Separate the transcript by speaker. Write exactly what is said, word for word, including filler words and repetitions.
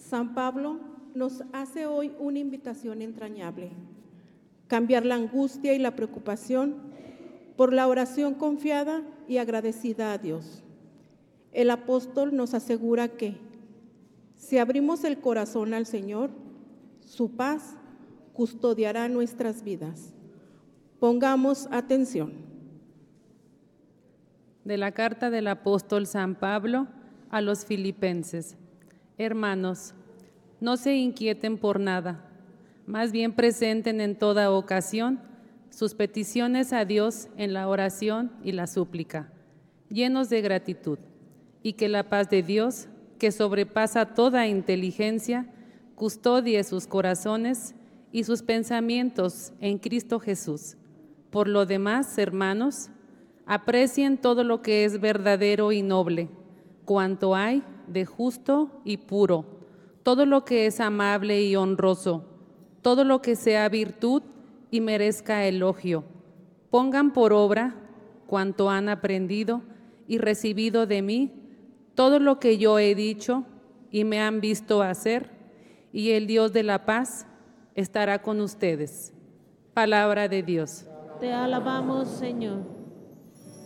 Speaker 1: San Pablo nos hace hoy una invitación entrañable: cambiar la angustia y la preocupación por la oración confiada y agradecida a Dios. El apóstol nos asegura que, si abrimos el corazón al Señor, su paz custodiará nuestras vidas. Pongamos atención.
Speaker 2: De la carta del apóstol San Pablo a los filipenses. Hermanos, no se inquieten por nada, más bien presenten en toda ocasión sus peticiones a Dios en la oración y la súplica, llenos de gratitud, y que la paz de Dios, que sobrepasa toda inteligencia, custodie sus corazones y sus pensamientos en Cristo Jesús. Por lo demás, hermanos, aprecien todo lo que es verdadero y noble, cuanto hay de justo y puro, todo lo que es amable y honroso, todo lo que sea virtud y merezca elogio. Pongan por obra cuanto han aprendido y recibido de mí, todo lo que yo he dicho y me han visto hacer, y el Dios de la paz estará con ustedes. Palabra de Dios.
Speaker 3: Te alabamos, Señor.